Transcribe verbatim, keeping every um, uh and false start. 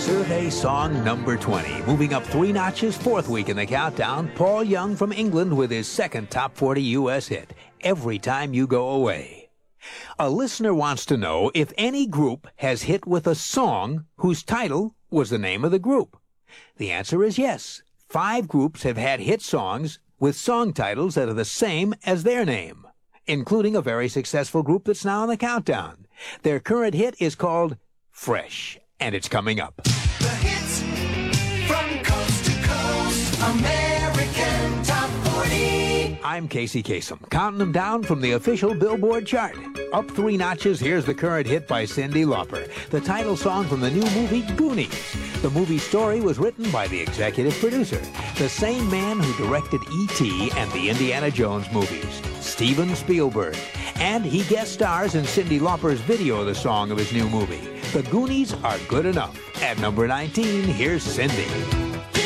Survey song number twenty. Moving up three notches, fourth week in the countdown, Paul Young from England with his second top forty U S hit, Every Time You Go Away. A listener wants to know if any group has hit with a song whose title was the name of the group. The answer is yes. Five groups have had hit songs with song titles that are the same as their name, including a very successful group that's now in the countdown. Their current hit is called Fresh, and it's coming up. The hits from coast to coast, American Top forty. I'm Casey Kasem, counting them down from the official Billboard chart. Up three notches, here's the current hit by Cyndi Lauper, the title song from the new movie Goonies. The movie story was written by the executive producer, the same man who directed E T and the Indiana Jones movies, Steven Spielberg. And he guest stars in Cyndi Lauper's video of the song of his new movie. The Goonies are good enough. At number nineteen, here's Cyndi.